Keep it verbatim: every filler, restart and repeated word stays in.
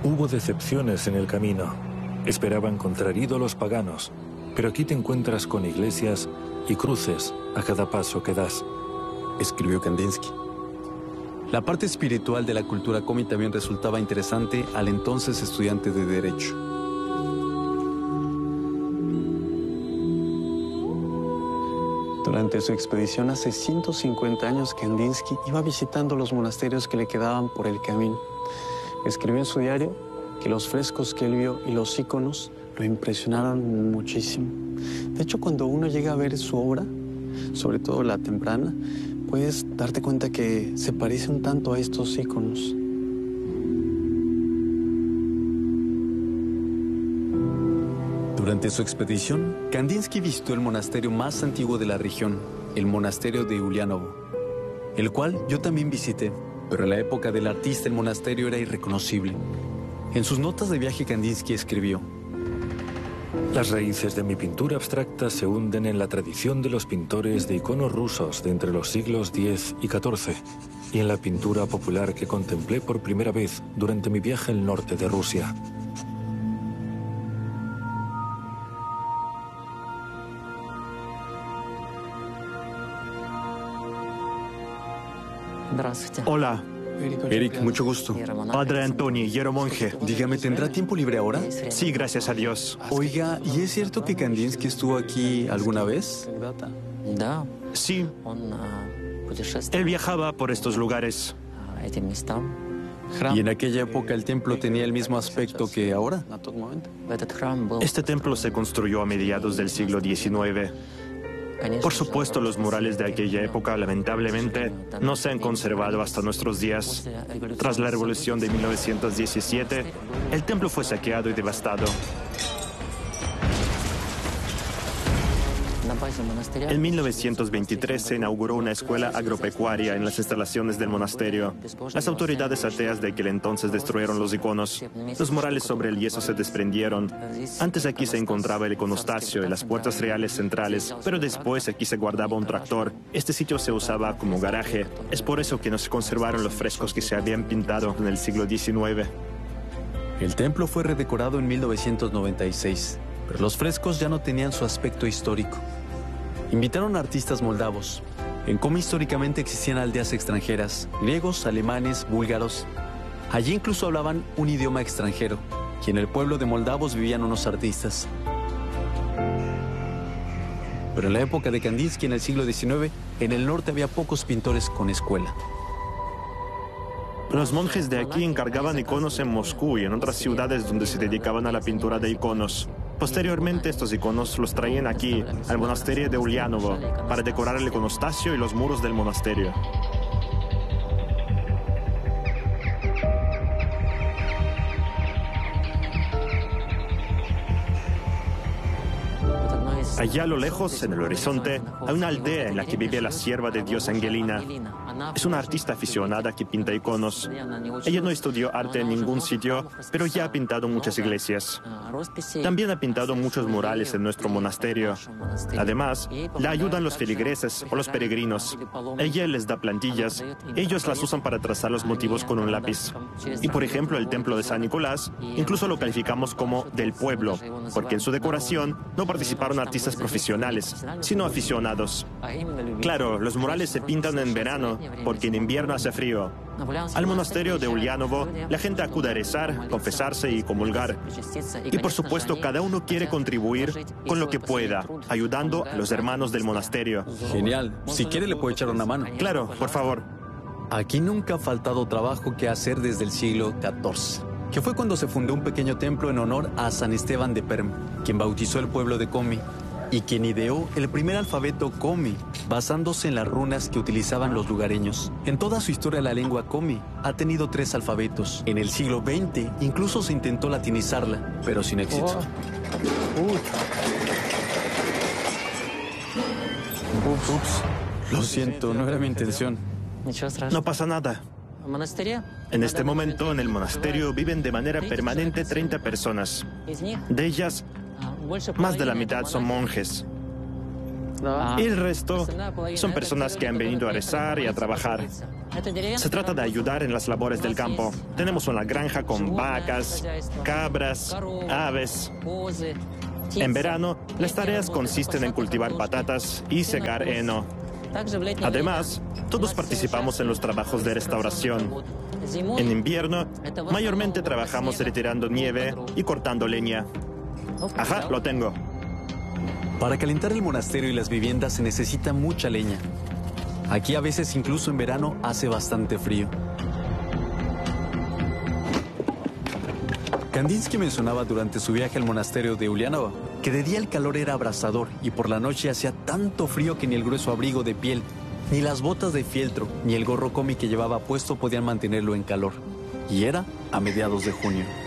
Hubo decepciones en el camino. Esperaba encontrar ídolos paganos, pero aquí te encuentras con iglesias y cruces a cada paso que das. Escribió Kandinsky. La parte espiritual de la cultura komi también resultaba interesante al entonces estudiante de Derecho. Durante su expedición hace ciento cincuenta años, Kandinsky iba visitando los monasterios que le quedaban por el camino. Escribió en su diario que los frescos que él vio y los íconos lo impresionaron muchísimo. De hecho, cuando uno llega a ver su obra, sobre todo la temprana, puedes darte cuenta que se parece un tanto a estos íconos. Durante su expedición, Kandinsky visitó el monasterio más antiguo de la región, el monasterio de Uliánovo, el cual yo también visité, pero en la época del artista el monasterio era irreconocible. En sus notas de viaje, Kandinsky escribió: Las raíces de mi pintura abstracta se hunden en la tradición de los pintores de iconos rusos de entre los siglos diez y catorce y en la pintura popular que contemplé por primera vez durante mi viaje al norte de Rusia. Hola. Eric, mucho gusto. Padre Antoni, Hieromonje. Dígame, ¿tendrá tiempo libre ahora? Sí, gracias a Dios. Oiga, ¿y es cierto que Kandinsky estuvo aquí alguna vez? Sí. Él viajaba por estos lugares. ¿Y en aquella época el templo tenía el mismo aspecto que ahora? Este templo se construyó a mediados del siglo diecinueve. Por supuesto, los murales de aquella época, lamentablemente, no se han conservado hasta nuestros días. Tras la revolución de mil novecientos diecisiete, el templo fue saqueado y devastado. En mil novecientos veintitrés se inauguró una escuela agropecuaria en las instalaciones del monasterio. Las autoridades ateas de aquel entonces destruyeron los iconos. Los murales sobre el yeso se desprendieron. Antes aquí se encontraba el iconostasio y las puertas reales centrales, pero después aquí se guardaba un tractor. Este sitio se usaba como garaje. Es por eso que no se conservaron los frescos que se habían pintado en el siglo diecinueve. El templo fue redecorado en mil novecientos noventa y seis, pero los frescos ya no tenían su aspecto histórico. Invitaron a artistas moldavos. En Komi históricamente existían aldeas extranjeras, griegos, alemanes, búlgaros. Allí incluso hablaban un idioma extranjero, y en el pueblo de moldavos vivían unos artistas. Pero en la época de Kandinsky, en el siglo diecinueve, en el norte había pocos pintores con escuela. Los monjes de aquí encargaban iconos en Moscú y en otras ciudades donde se dedicaban a la pintura de iconos. Posteriormente, estos iconos los traían aquí, al monasterio de Uliánovo, para decorar el iconostasio y los muros del monasterio. Allá a lo lejos, en el horizonte, hay una aldea en la que vive la sierva de Dios Angelina. Es una artista aficionada que pinta iconos. Ella no estudió arte en ningún sitio, pero ya ha pintado muchas iglesias. También ha pintado muchos murales en nuestro monasterio. Además, la ayudan los feligreses o los peregrinos. Ella les da plantillas. Ellos las usan para trazar los motivos con un lápiz. Y por ejemplo, el templo de San Nicolás, incluso lo calificamos como del pueblo, porque en su decoración no participaron artistas profesionales, sino aficionados. Claro, los murales se pintan en verano, porque en invierno hace frío. Al monasterio de Uliánovo, la gente acude a rezar, confesarse y comulgar. Y por supuesto, cada uno quiere contribuir con lo que pueda, ayudando a los hermanos del monasterio. Genial. Si quiere, le puedo echar una mano. Claro, por favor. Aquí nunca ha faltado trabajo que hacer desde el siglo catorce, que fue cuando se fundó un pequeño templo en honor a San Esteban de Perm, quien bautizó el pueblo de Komi y quien ideó el primer alfabeto Komi, basándose en las runas que utilizaban los lugareños. En toda su historia, la lengua Komi ha tenido tres alfabetos. En el siglo veinte incluso se intentó latinizarla, pero sin éxito. Oh. Ups. Ups. Lo siento, no era mi intención. No pasa nada. En este momento, en el monasterio viven de manera permanente treinta personas. De ellas, más de la mitad son monjes. Y el resto son personas que han venido a rezar y a trabajar. Se trata de ayudar en las labores del campo. Tenemos una granja con vacas, cabras, aves. En verano, las tareas consisten en cultivar patatas y secar heno. Además, todos participamos en los trabajos de restauración. En invierno, mayormente trabajamos retirando nieve y cortando leña. Ajá, lo tengo. Para calentar el monasterio y las viviendas se necesita mucha leña. Aquí a veces, incluso en verano, hace bastante frío. Kandinsky mencionaba durante su viaje al monasterio de Ulianova que de día el calor era abrasador y por la noche hacía tanto frío que ni el grueso abrigo de piel, ni las botas de fieltro, ni el gorro Komi que llevaba puesto podían mantenerlo en calor. Y era a mediados de junio.